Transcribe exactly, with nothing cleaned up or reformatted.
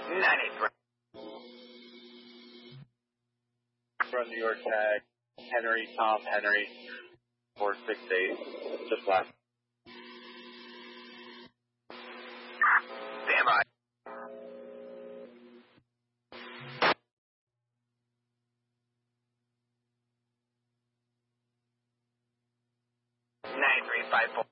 ninety-three. From New York tag, Henry, Tom Henry, four six eight, just left. Stand by. Nine three five four.